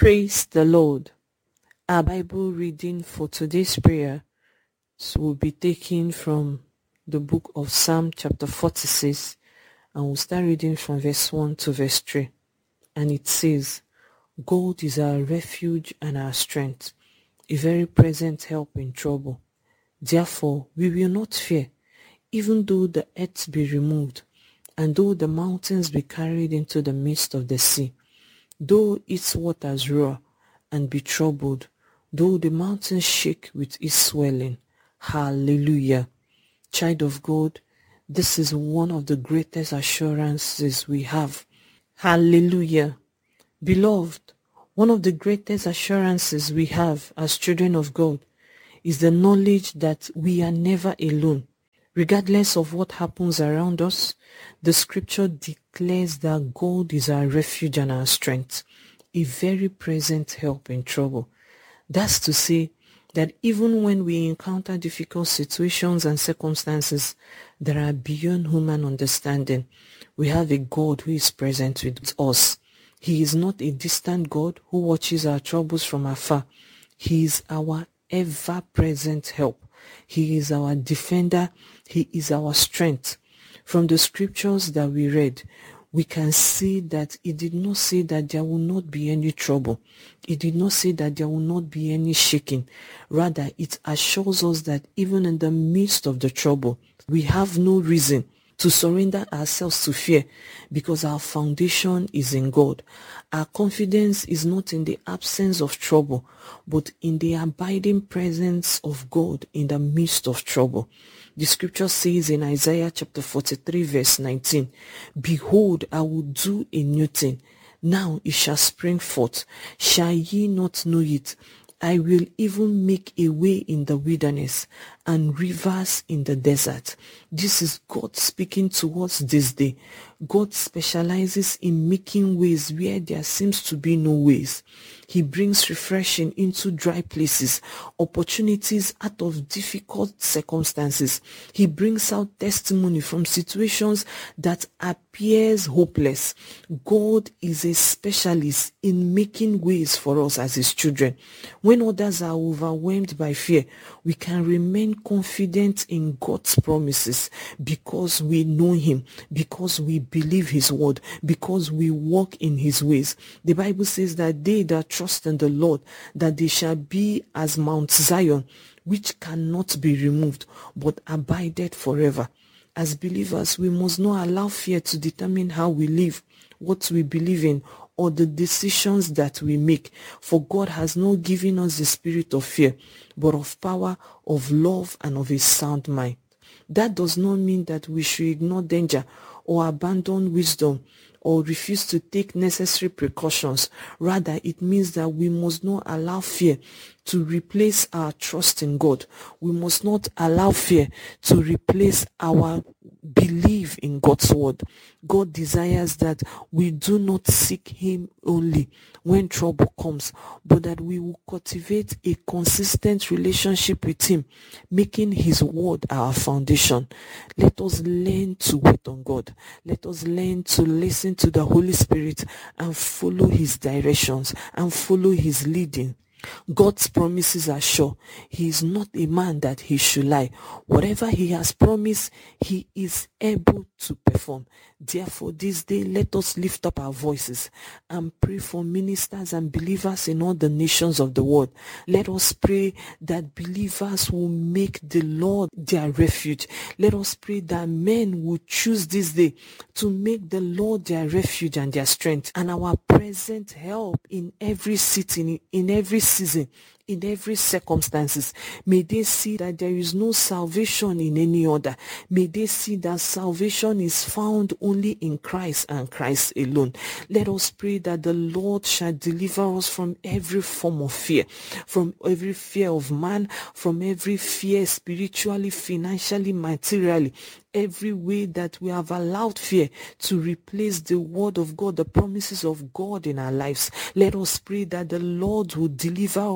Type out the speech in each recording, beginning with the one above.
Praise the Lord. Our Bible reading for today's prayer will be taken from the book of Psalm chapter 46, and we'll start reading from verse 1 to verse 3. And it says, God is our refuge and our strength, a very present help in trouble. Therefore we will not fear, even though the earth be removed, and though the mountains be carried into the midst of the sea, though its waters roar and be troubled, though the mountains shake with its swelling. Hallelujah. Child of God, this is one of the greatest assurances we have. Hallelujah. Beloved, one of the greatest assurances we have as children of God is the knowledge that we are never alone. Regardless of what happens around us, the scripture declares that God is our refuge and our strength, a very present help in trouble. That's to say that even when we encounter difficult situations and circumstances that are beyond human understanding, we have a God who is present with us. He is not a distant God who watches our troubles from afar. He is our ever-present help. He is our defender. He is our strength. From the scriptures that we read, we can see that it did not say that there will not be any trouble. It did not say that there will not be any shaking. Rather, it assures us that even in the midst of the trouble, we have no reason to surrender ourselves to fear, because our foundation is in God. Our confidence is not in the absence of trouble, but in the abiding presence of God in the midst of trouble. The scripture says in Isaiah chapter 43 verse 19, Behold, I will do a new thing. Now it shall spring forth. Shall ye not know it? I will even make a way in the wilderness and rivers in the desert. This is God speaking to us this day. God specializes in making ways where there seems to be no ways. He brings refreshing into dry places, opportunities out of difficult circumstances. He brings out testimony from situations that appears hopeless. God is a specialist in making ways for us as his children. When others are overwhelmed by fear, we can remain confident in God's promises because we know him, because we believe his word, because we walk in his ways. The Bible says that they that trust in the Lord, that they shall be as Mount Zion, which cannot be removed, but abideth forever. As believers, we must not allow fear to determine how we live, what we believe in, or the decisions that we make. For God has not given us the spirit of fear, but of power, of love, and of a sound mind. That does not mean that we should ignore danger or abandon wisdom or refuse to take necessary precautions. Rather, it means that we must not allow fear to replace our trust in God. We must not allow fear to replace our belief in God's word. God desires that we do not seek him only when trouble comes, but that we will cultivate a consistent relationship with him, making his word our foundation. Let us learn to wait on God. Let us learn to listen to the Holy Spirit and follow his directions and follow his leading. God's promises are sure. He is not a man that he should lie. Whatever he has promised, he is able to perform. Therefore, this day, let us lift up our voices and pray for ministers and believers in all the nations of the world. Let us pray that believers will make the Lord their refuge. Let us pray that men will choose this day to make the Lord their refuge and their strength and our present help in every city, in every season, in every circumstances. May they see that there is no salvation in any other. May they see that salvation is found only in Christ and Christ alone. Let us pray that the Lord shall deliver us from every form of fear, from every fear of man, from every fear spiritually, financially, materially, every way that we have allowed fear to replace the word of God, the promises of God in our lives. Let us pray that the Lord will deliver us this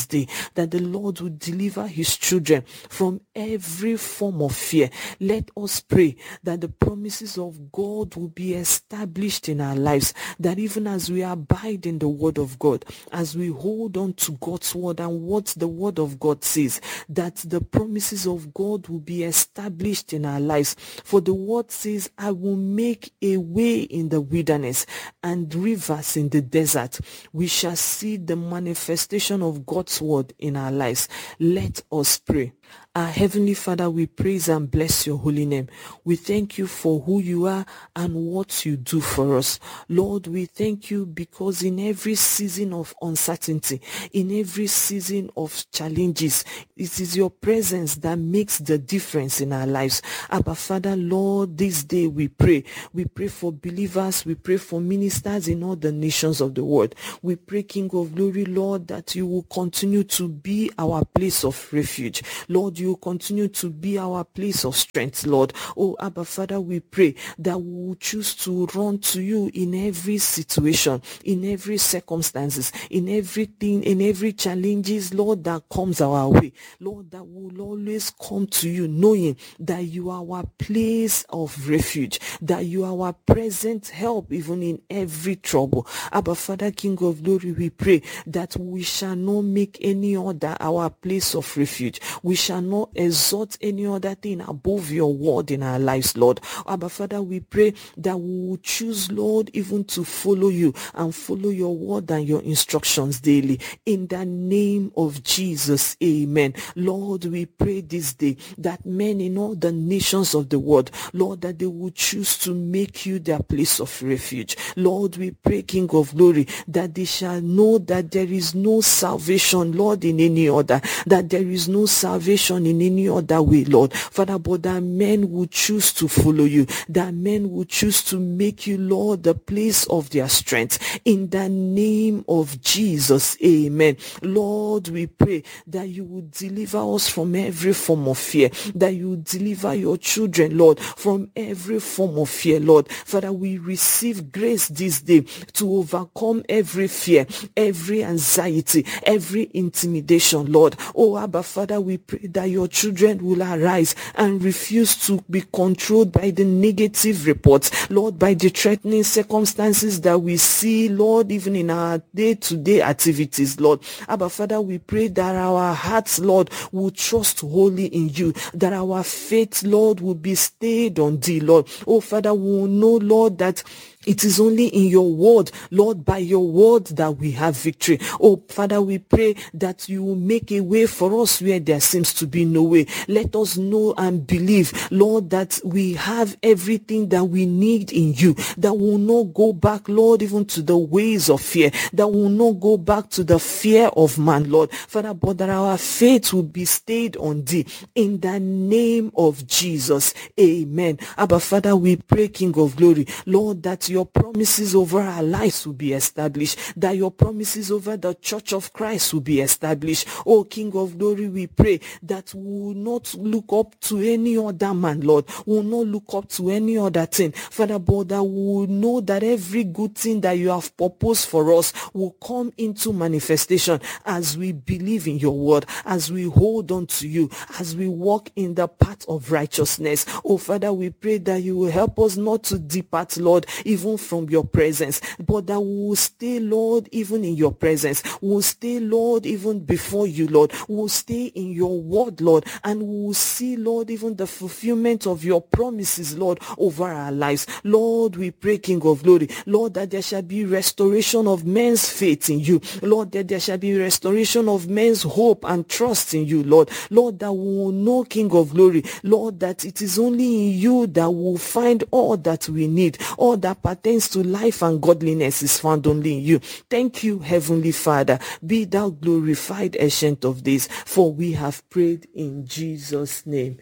this day, that the Lord will deliver his children from every form of fear. Let us pray that the promises of God will be established in our lives, that even as we abide in the word of God, as we hold on to God's word and what the word of God says, that the promises of God will be established in our lives. For the word says, I will make a way in the wilderness and rivers in the desert. We shall see the manifestation of God's word in our lives. Let us pray. Our Heavenly Father, we praise and bless your holy name. We thank you for who you are and what you do for us. Lord, we thank you because in every season of uncertainty, in every season of challenges, it is your presence that makes the difference in our lives. Abba Father, Lord, this day we pray. We pray for believers. We pray for ministers in all the nations of the world. We pray, King of Glory, Lord, that you will continue to be our place of refuge. Lord, you continue to be our place of strength, Lord. Oh, Abba Father, we pray that we will choose to run to you in every situation, in every circumstances, in everything, in every challenges, Lord, that comes our way. Lord, that we will always come to you knowing that you are our place of refuge, that you are our present help even in every trouble. Abba Father, King of Glory, we pray that we shall not make any other our place of refuge. We shall not exalt any other thing above your word in our lives, Lord. Abba Father, we pray that we will choose, Lord, even to follow you and follow your word and your instructions daily. In the name of Jesus, amen. Lord, we pray this day that men in all the nations of the world, Lord, that they will choose to make you their place of refuge. Lord, we pray, King of Glory, that they shall know that there is no salvation, Lord, in any other, that there is no salvation in any other way, Lord. Father, but that men will choose to follow you, that men will choose to make you, Lord, the place of their strength. In the name of Jesus, amen. Lord, we pray that you will deliver us from every form of fear, that you will deliver your children, Lord, from every form of fear, Lord. Father, we receive grace this day to overcome every fear, every anxiety, every intimidation, Lord. Oh, Abba Father, we pray that your children will arise and refuse to be controlled by the negative reports, Lord, by the threatening circumstances that we see, Lord, even in our day-to-day activities, Lord. Abba Father, we pray that our hearts, Lord, will trust wholly in you, that our faith, Lord, will be stayed on thee, Lord. Oh, Father, we will know, Lord, that it is only in your word, Lord, by your word that we have victory. Oh, Father, we pray that you will make a way for us where there seems to be no way. Let us know and believe, Lord, that we have everything that we need in you, that will not go back, Lord, even to the ways of fear, that will not go back to the fear of man, Lord. Father, but that our faith will be stayed on thee. In the name of Jesus, amen. Abba, Father, we pray, King of Glory, Lord, that your promises over our lives will be established, that your promises over the church of Christ will be established. Oh, King of Glory, we pray that we will not look up to any other man, Lord. We will not look up to any other thing, Father, but that we will know that every good thing that you have proposed for us will come into manifestation as we believe in your word, as we hold on to you, as we walk in the path of righteousness. Oh, Father, we pray that you will help us not to depart, Lord, even from your presence, but that we will stay, Lord, even in your presence. We will stay, Lord, even before you, Lord. We will stay in your word, Lord, and we will see, Lord, even the fulfillment of your promises, Lord, over our lives. Lord, we pray, King of Glory, Lord, that there shall be restoration of men's faith in you, Lord, that there shall be restoration of men's hope and trust in you, Lord. Lord, that we will know, King of Glory, Lord, that it is only in you that we will find all that we need, all that pertains to life and godliness is found only in you. Thank you, Heavenly Father. Be thou glorified, Ancient of Days, for we have prayed in Jesus' name.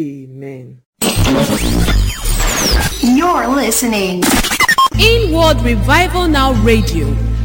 Amen. You're listening. Inward Revival Now Radio.